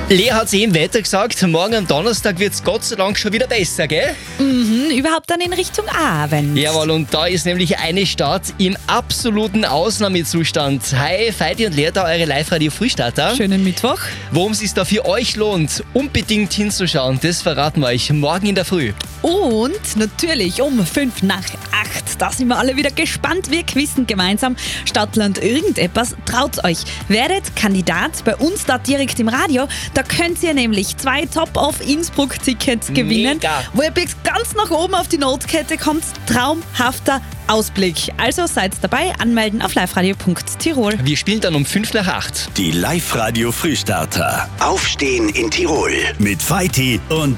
Lea hat es eben weiter gesagt, morgen am Donnerstag wird es Gott sei Dank schon wieder besser, gell? Überhaupt dann in Richtung Abend. Jawohl, und da ist nämlich eine Stadt im absoluten Ausnahmezustand. Hi, Feiti und Lea, da eure Live-Radio-Frühstarter. Schönen Mittwoch. Worum es sich da für euch lohnt, unbedingt hinzuschauen, das verraten wir euch morgen in der Früh. Und natürlich um 5 nach 8. Da sind wir alle wieder gespannt. Wir quizzen gemeinsam Stadtland irgendetwas. Traut euch, werdet Kandidat bei uns da direkt im Radio. Da könnt ihr nämlich 2 Top-of-Innsbruck-Tickets gewinnen. Mega. Wo ihr bis ganz nach oben auf die Notkette kommt. Traumhafter Ausblick. Also seid dabei, anmelden auf liveradio.tirol. Wir spielen dann um 5 nach 8. Die Live-Radio Frühstarter. Aufstehen in Tirol. Mit Feiti und